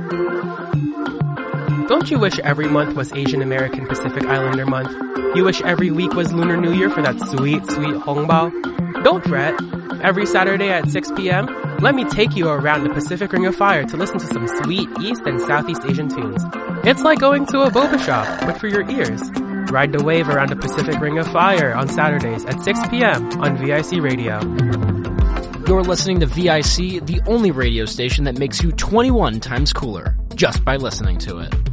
Don't you wish every month was Asian American Pacific Islander month? You wish every week was Lunar New Year for that sweet, sweet hongbao? Don't fret. Every Saturday at 6 p.m., let me take you around the Pacific Ring of Fire to listen to some sweet East and Southeast Asian tunes. It's like going to a boba shop, but for your ears. Ride the wave around the Pacific Ring of Fire on Saturdays at 6 p.m. on VIC Radio. You're listening to VIC, the only radio station that makes you 21 times cooler, just by listening to it.